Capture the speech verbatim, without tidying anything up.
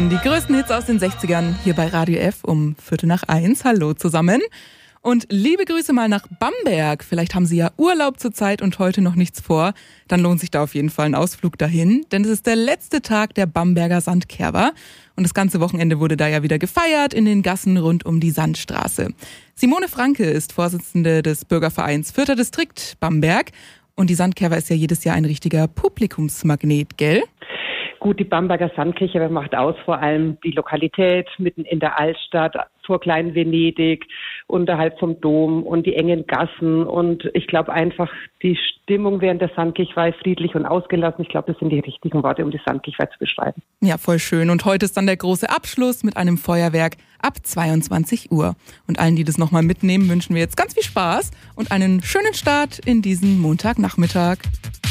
Die größten Hits aus den sechzigern hier bei Radio F um Viertel nach eins. Hallo zusammen. Und liebe Grüße mal nach Bamberg. Vielleicht haben Sie ja Urlaub zurzeit und heute noch nichts vor. Dann lohnt sich da auf jeden Fall ein Ausflug dahin. Denn es ist der letzte Tag der Bamberger Sandkerber. Und das ganze Wochenende wurde da ja wieder gefeiert in den Gassen rund um die Sandstraße. Simone Franke ist Vorsitzende des Bürgervereins Vierter Distrikt Bamberg. Und die Sandkerber ist ja jedes Jahr ein richtiger Publikumsmagnet, gell? Gut, die Bamberger Sandkirche macht aus vor allem die Lokalität mitten in der Altstadt, vor Klein Venedig, unterhalb vom Dom und die engen Gassen. Und ich glaube einfach, die Stimmung während der Sandkirchweih friedlich und ausgelassen. Ich glaube, das sind die richtigen Worte, um die Sandkirchweih zu beschreiben. Ja, voll schön. Und heute ist dann der große Abschluss mit einem Feuerwerk ab zweiundzwanzig Uhr. Und allen, die das nochmal mitnehmen, wünschen wir jetzt ganz viel Spaß und einen schönen Start in diesen Montagnachmittag.